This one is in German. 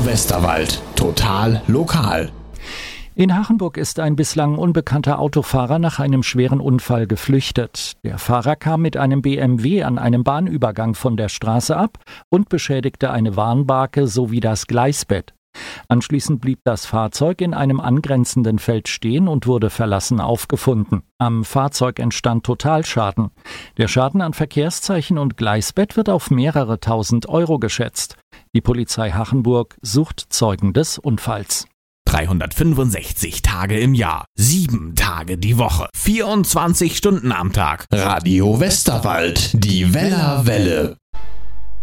Westerwald. Total lokal. In Hachenburg ist ein bislang unbekannter Autofahrer nach einem schweren Unfall geflüchtet. Der Fahrer kam mit einem BMW an einem Bahnübergang von der Straße ab und beschädigte eine Warnbarke sowie das Gleisbett. Anschließend blieb das Fahrzeug in einem angrenzenden Feld stehen und wurde verlassen aufgefunden. Am Fahrzeug entstand Totalschaden. Der Schaden an Verkehrszeichen und Gleisbett wird auf mehrere tausend Euro geschätzt. Die Polizei Hachenburg sucht Zeugen des Unfalls. 365 Tage im Jahr, 7 Tage die Woche, 24 Stunden am Tag. Radio Westerwald, die Wellerwelle.